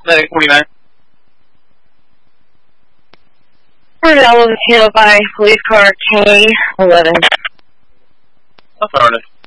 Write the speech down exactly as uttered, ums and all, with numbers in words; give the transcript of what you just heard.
Medic forty-nine. We're handled by police car K eleven. Affirmative.